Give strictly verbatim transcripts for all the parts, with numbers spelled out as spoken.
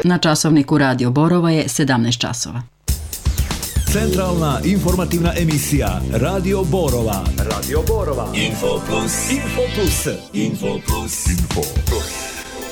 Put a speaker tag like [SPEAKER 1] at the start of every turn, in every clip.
[SPEAKER 1] Na časovniku Radio Borova je sedamnaest časova.
[SPEAKER 2] Centralna informativna emisija Radio Borova. Radio Borova. Info Plus. Info Plus. Info Plus. Info Plus.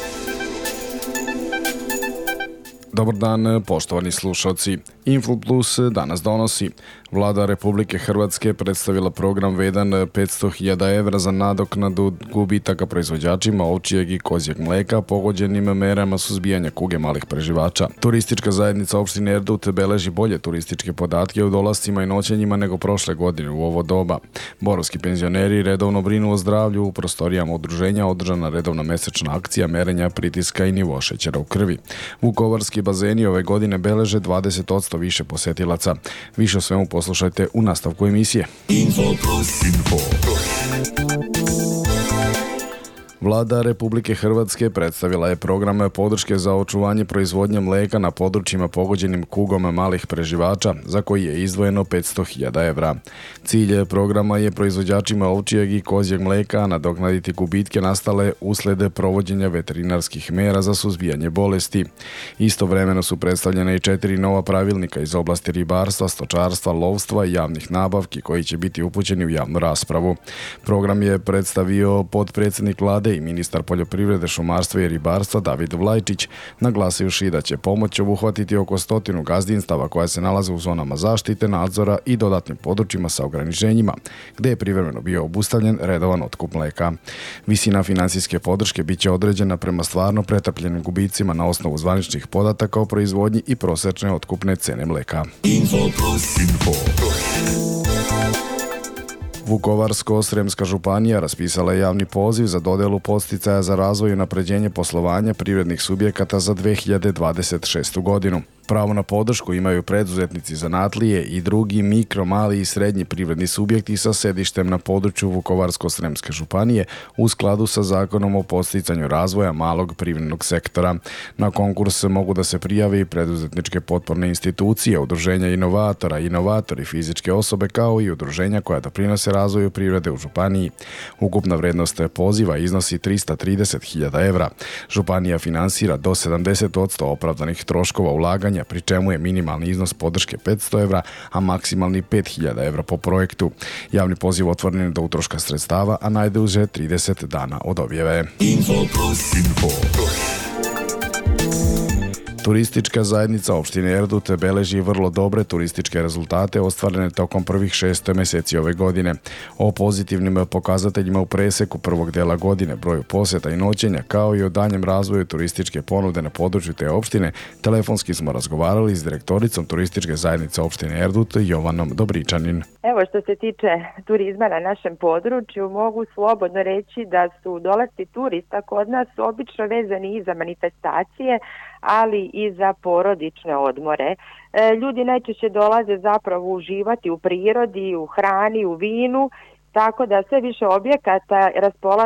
[SPEAKER 3] Dobar dan, poštovani slušalci. Info Plus danas donosi. Vlada Republike Hrvatske predstavila program vredan petsto hiljada evra za nadoknadu gubitaka proizvođačima ovčjeg i kozjeg mleka pogođenim merama suzbijanja kuge malih preživača. Turistička zajednica opštine Erdut beleži bolje turističke podatke o dolascima i noćenjima nego prošle godine u ovo doba. Borovski penzioneri redovno brinu o zdravlju. U prostorijama udruženja održana redovna mesečna akcija merenja pritiska i nivoa šećera u krvi. Vukovarski bazeni ove godine beleže dvadeset posto više posetilaca. Više o svemu poslušajte u nastavku emisije.
[SPEAKER 2] Info Plus. Info Plus.
[SPEAKER 3] Vlada Republike Hrvatske predstavila je program podrške za očuvanje proizvodnje mleka na područjima pogođenim kugom malih preživača, za koji je izdvojeno petsto hiljada evra. Cilj programa je proizvođačima ovčjeg i kozjeg mleka nadoknaditi gubitke nastale usled provođenja veterinarskih mera za suzbijanje bolesti. Istovremeno su predstavljene i četiri nova pravilnika iz oblasti ribarstva, stočarstva, lovstva i javnih nabavki koji će biti upućeni u javnu raspravu. Program je predstavio potpredsjednik Vlade i ministar poljoprivrede, šumarstva i ribarstva David Vlajčić, naglasivši da će pomoć obuhvatiti oko stotinu gazdinstava koja se nalaze u zonama zaštite, nadzora i dodatnim područjima sa ograničenjima, gde je privremeno bio obustavljen redovan otkup mleka. Visina finansijske podrške biće određena prema stvarno pretrpljenim gubicima na osnovu zvaničnih podataka o proizvodnji i prosečne otkupne cene mleka.
[SPEAKER 2] Info Plus. Info Plus.
[SPEAKER 3] Vukovarsko-sremska županija raspisala je javni poziv za dodelu podsticaja za razvoj i unapređenje poslovanja privrednih subjekata za dve hiljade dvadeset šestu godinu. Pravo na podršku imaju preduzetnici zanatlije i drugi mikro, mali i srednji privredni subjekti sa sedištem na području Vukovarsko-sremske županije u skladu sa zakonom o podsticanju razvoja malog privrednog sektora. Na konkurs mogu da se prijave i preduzetničke potporne institucije, udruženja inovatora, inovatori, fizičke osobe kao i udruženja koja doprinose razvoju privrede u županiji. Ukupna vrednost poziva iznosi trista trideset hiljada evra. Županija finansira do sedamdeset posto opravdanih troškova ulaganja, pri čemu je minimalni iznos podrške petsto evra, a maksimalni pet hiljada evra po projektu. Javni poziv otvoren je do utroška sredstava, a najduže trideset dana od objave.
[SPEAKER 2] Info Plus. Info Plus.
[SPEAKER 3] Turistička zajednica opštine Erdut beleži vrlo dobre turističke rezultate ostvarene tokom prvih šest meseci ove godine. O pozitivnim pokazateljima u preseku prvog dela godine, broju poseta i noćenja, kao i o daljem razvoju turističke ponude na području te opštine, telefonski smo razgovarali s direktoricom turističke zajednice opštine Erdut, Jovanom Dobričanin.
[SPEAKER 4] Evo, što se tiče turizma na našem području, mogu slobodno reći da su dolasci turista kod nas obično vezani i za manifestacije, ali i za porodične odmore. E, ljudi najčešće dolaze zapravo uživati u prirodi, u hrani, u vinu, tako da sve više objekata raspolaže